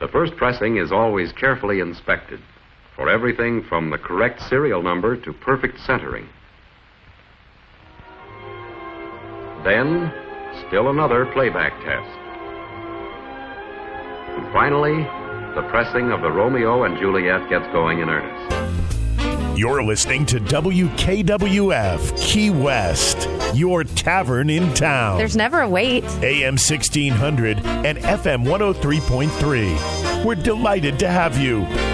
The first pressing is always carefully inspected for everything from the correct serial number to perfect centering. Then, still another playback test. And finally, the pressing of the Romeo and Juliet gets going in earnest. You're listening to WKWF Key West, your tavern in town. There's never a wait. AM 1600 and FM 103.3. We're delighted to have you.